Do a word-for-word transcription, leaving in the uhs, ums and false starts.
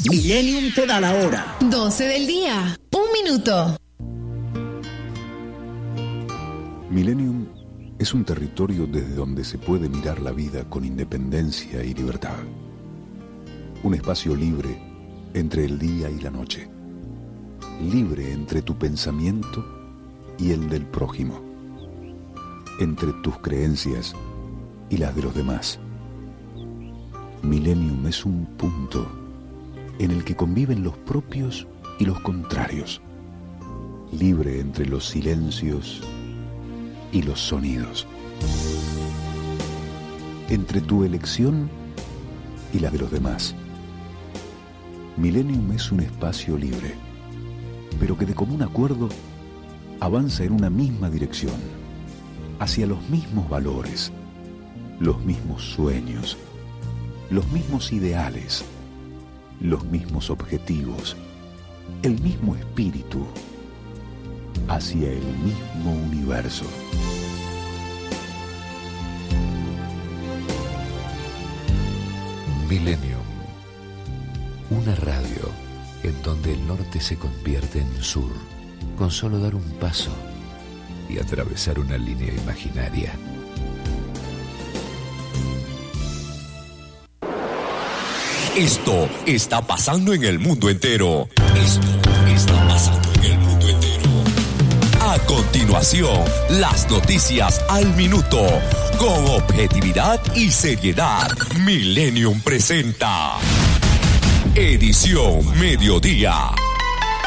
Millennium te da la hora. doce del día, un minuto. Millennium es un territorio desde donde se puede mirar la vida con independencia y libertad. Un espacio libre entre el día y la noche. Libre entre tu pensamiento y el del prójimo. Entre tus creencias y las de los demás. Millennium es un punto en el que conviven los propios y los contrarios. Libre entre los silencios y los sonidos. Entre tu elección y la de los demás. Millennium es un espacio libre, pero que de común acuerdo avanza en una misma dirección, hacia los mismos valores, los mismos sueños, los mismos ideales, los mismos objetivos, el mismo espíritu, hacia el mismo universo. Millennium, una radio en donde el norte se convierte en sur con solo dar un paso y atravesar una línea imaginaria. Esto está pasando en el mundo entero. Esto está pasando en el mundo entero. A continuación, las noticias al minuto. Con objetividad y seriedad, Millennium presenta Edición Mediodía.